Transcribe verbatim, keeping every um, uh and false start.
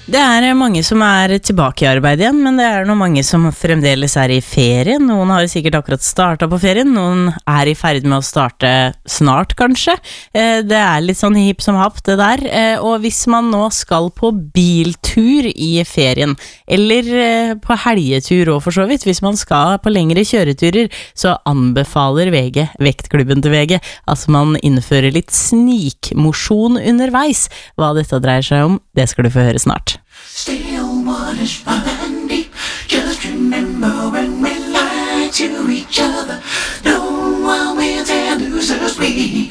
Det er mange som er tilbake i arbeid igjen, men det er noen mange som fremdeles er i ferien. Noen har sikkert akkurat startet på ferien, noen er i ferd med å starte snart kanskje. Det er litt sånn hipp som happ det der, og hvis man nå skal på biltur i ferien, eller på helgetur og for så vidt, hvis man skal på lengre kjøreturer, så anbefaler V G, vektklubben til V G, at man innfører litt snikmosjon underveis. Hva dette dreier seg om, det skal du få høre snart. Still waters run deep. Just remember when we lie to each other, no one wins and loses we.